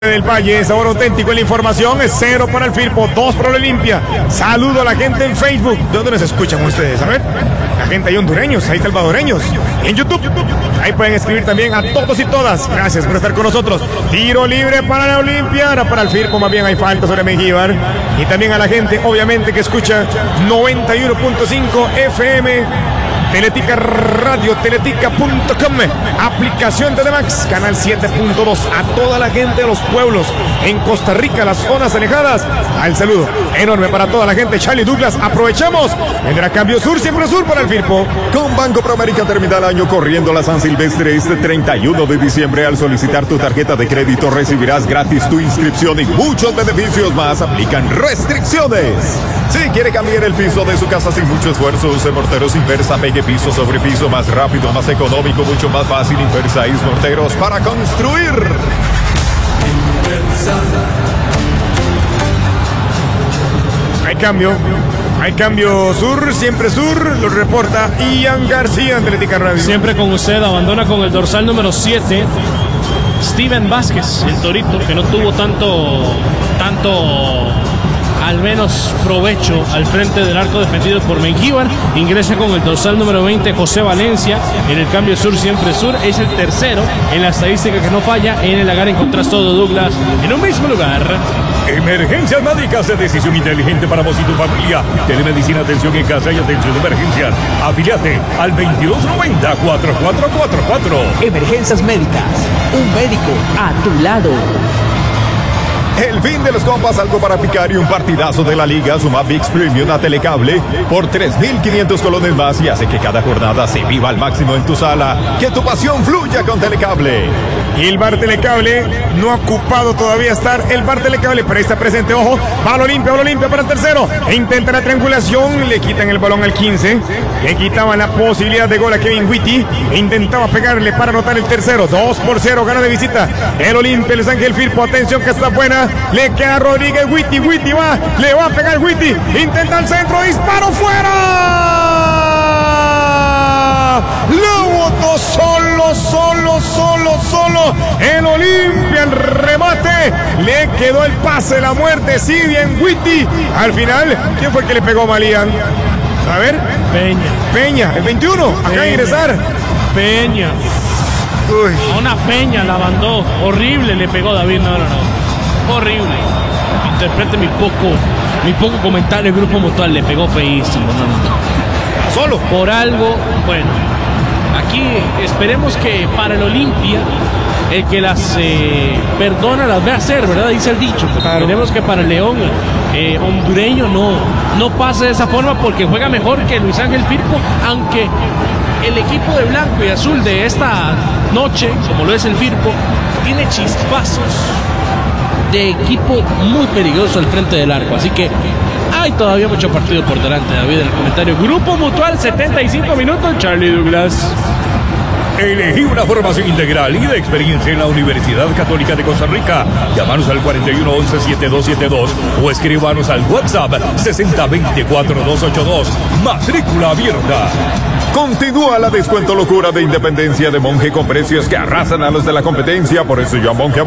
Del Valle, sabor auténtico en la información, es 0 para el Firpo, 2 para el Olimpia. Saludo a la gente en Facebook. ¿De dónde nos escuchan ustedes? A ver, la gente hay hondureños, hay salvadoreños. En YouTube, ahí pueden escribir también a todos y todas. Gracias por estar con nosotros. Tiro libre para la Olimpia, ahora para el Firpo, más bien hay falta sobre Mengíbar. Y también a la gente, obviamente, que escucha 91.5 FM. Teletica Radio, teletica.com, aplicación de Max, canal 7.2, a toda la gente de los pueblos en Costa Rica, las zonas alejadas, al saludo enorme para toda la gente. Charlie Douglas, aprovechamos, vendrá cambio sur, siempre sur para el Firpo. Con Banco Promérica termina el año corriendo la San Silvestre este 31 de diciembre. Al solicitar tu tarjeta de crédito recibirás gratis tu inscripción y muchos beneficios más. Aplican restricciones. Si quiere cambiar el piso de su casa sin mucho esfuerzo, use Morteros Inversa, pegue piso sobre piso, más rápido, más económico, mucho más fácil. Inversa y Morteros para construir. Hay cambio sur, siempre sur, lo reporta Ian García en Teletica Radio. Siempre con usted, abandona con el dorsal número 7, Steven Vázquez, el torito, que no tuvo tanto al menos provecho al frente del arco defendido por Mengíbar. Ingresa con el dorsal número 20 José Valencia en el cambio sur, siempre sur. Es el tercero en la estadística que no falla. En el lagar encontrás todo, Douglas, en un mismo lugar. Emergencias médicas de decisión inteligente para vos y tu familia. Telemedicina, atención en casa y atención de emergencias. Afiliate al 2290-4444. Emergencias médicas, un médico a tu lado. El fin de los compas, algo para picar y un partidazo de la liga. Suma ViX Premium a Telecable por 3,500 colones más y hace que cada jornada se viva al máximo en tu sala. Que tu pasión fluya con Telecable. Y el bar Telecable no ha ocupado todavía estar el bar Telecable, pero ahí está presente, ojo, va al Olimpia para el tercero, e intenta la triangulación, le quitan el balón al 15, le quitaban la posibilidad de gol a Kevin Witty, e intentaba pegarle para anotar el tercero. 2-0, gana de visita el Olimpia, el Ángel Firpo, atención que está buena, le queda Rodríguez, Witty va, le va a pegar Witty, intenta el centro, disparo fuera. Lo botó solo el Olimpia, el remate, le quedó el pase de la muerte, sí, bien Witty. Al final, ¿quién fue el que le pegó Malían? A ver, Peña, el 21, acá a ingresar. Peña. Uy. A una Peña la mandó, horrible le pegó David, no, horrible. Interprete mi poco comentario, el grupo mutual le pegó feísimo, no. Solo. Por algo, bueno, aquí esperemos que para el Olimpia, el que las perdona las ve hacer, ¿verdad? Dice el dicho. Claro. Esperemos que para el León hondureño no pase de esa forma, porque juega mejor que Luis Ángel Firpo, aunque el equipo de blanco y azul de esta noche, como lo es el Firpo, tiene chispazos de equipo muy peligroso al frente del arco, así que hay todavía mucho partido por delante. David, en el comentario, Grupo Mutual, 75 minutos, Charlie Douglas. Elegí una formación integral y de experiencia en la Universidad Católica de Costa Rica. Llámanos al 4111-7272 o escríbanos al WhatsApp 6020-4282. Matrícula abierta. Continúa la descuento locura de Independencia de Monje con precios que arrasan a los de la competencia. Por eso yo a Monje.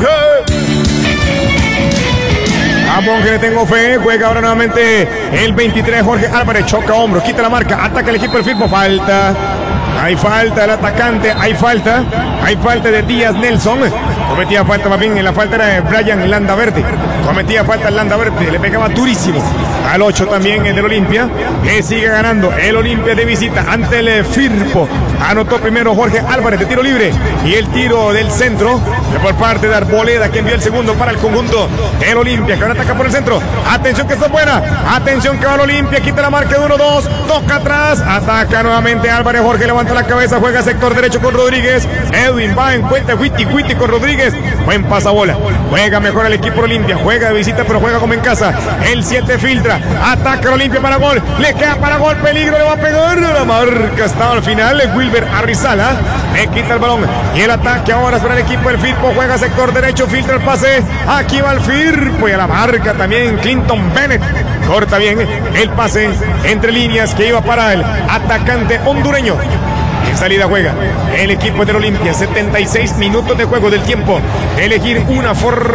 A Monje le tengo fe, juega ahora nuevamente el 23, Jorge Álvarez, choca hombros, quita la marca, ataca el equipo del Firpo, falta. Hay falta del atacante, hay falta de Díaz Nelson. Cometía falta, más bien en la falta era de Brian Landaverde. Cometía falta el Landaverde, le pegaba durísimo. Al 8 también el del Olimpia, que sigue ganando el Olimpia de visita ante el Firpo. Anotó primero Jorge Álvarez de tiro libre y el tiro del centro por parte de Arboleda, que envió el segundo para el conjunto del Olimpia, que ahora ataca por el centro. Atención que está buena, atención que va el Olimpia, quita la marca de 1-2, toca atrás, ataca nuevamente Álvarez, Jorge levanta la cabeza, juega sector derecho con Rodríguez, Edwin va en cuenta, Witty con Rodríguez, buen pasabola, juega mejor el equipo Olimpia, juega de visita pero juega como en casa, el 7 filtra, ataca el Olimpia para gol, le queda para gol, peligro, le va a pegar, la marca está al final, Wilber Arrizala, le quita el balón y el ataque ahora es para el equipo del Firpo, juega sector derecho, filtra el pase, aquí va el Firpo y a la marca también Clinton Bennett, corta bien el pase entre líneas que iba para el atacante hondureño. En salida juega el equipo del Olimpia. 76 minutos de juego del tiempo. Elegir una formación.